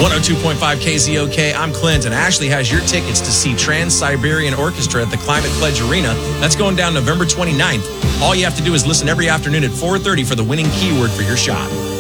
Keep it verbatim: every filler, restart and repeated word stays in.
one oh two point five K Z O K, I'm Clint, and Ashley has your tickets to see Trans-Siberian Orchestra at the Climate Pledge Arena. That's going down November twenty-ninth. All you have to do is listen every afternoon at four thirty for the winning keyword for your shot.